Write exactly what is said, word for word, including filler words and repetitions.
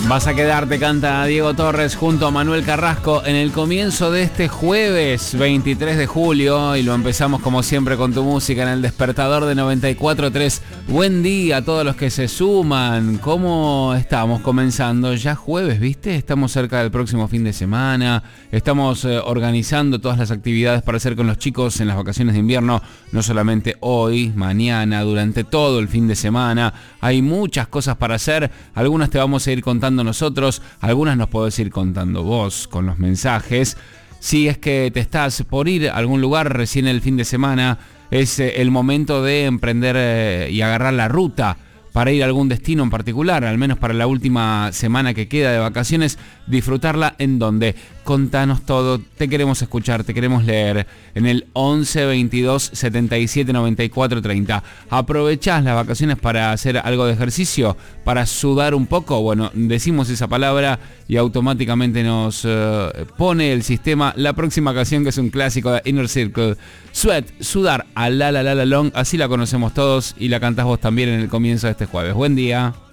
Vas a quedarte, canta Diego Torres junto a Manuel Carrasco en el comienzo de este jueves veintitrés de julio y lo empezamos como siempre con tu música en el despertador de noventa y cuatro punto tres. Buen día a todos los que se suman. ¿Cómo estamos comenzando? Ya jueves, ¿viste? Estamos cerca del próximo fin de semana. Estamos eh, organizando todas las actividades para hacer con los chicos en las vacaciones de invierno. No solamente hoy, mañana, durante todo el fin de semana. Hay muchas cosas para hacer. Algunas te vamos a ir contando nosotros, algunas nos podés ir contando vos con los mensajes. Si es que te estás por ir a algún lugar recién el fin de semana, es el momento de emprender y agarrar la ruta para ir a algún destino en particular, al menos para la última semana que queda de vacaciones, disfrutarla en donde. Contanos todo, te queremos escuchar, te queremos leer en el once veintidós setenta y siete noventa y cuatro treinta. ¿Aprovechás las vacaciones para hacer algo de ejercicio? ¿Para sudar un poco? Bueno, decimos esa palabra y automáticamente nos uh, pone el sistema la próxima canción, que es un clásico de Inner Circle. Sweat, sudar, a la la la la long, así la conocemos todos y la cantás vos también en el comienzo de este jueves. Buen día.